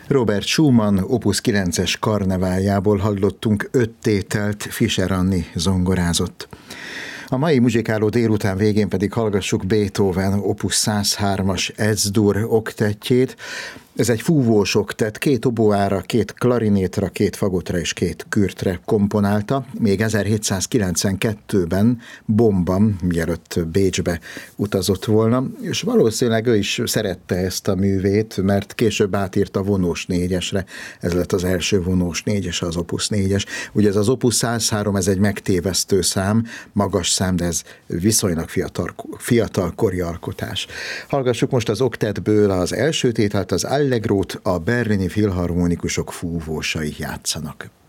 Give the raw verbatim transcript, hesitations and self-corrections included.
Robert Schumann Opus kilences karneváljából hallottunk öt tételt, Fischer Anni zongorázott. A mai muzsikáló délután végén pedig hallgassuk Beethoven Opus száz hármas Ez-dur oktettjét. Ez egy fúvós oktett, két oboára, két klarinétra, két fagotra és két kürtre komponálta, még ezerhétszázkilencvenkettőben Bonnban, mielőtt Bécsbe utazott volna, és valószínűleg ő is szerette ezt a művét, mert később átírta a vonós négyesre, ez lett az első vonós négyes, az Opus négyes. Ugye ez az Opus száz három, ez egy megtévesztő szám, magas szám, de ez viszonylag fiatal, fiatalkori alkotás. Hallgassuk most az oktettből az első tételt, az Allegrót a berlini filharmonikusok fúvósai játszanak.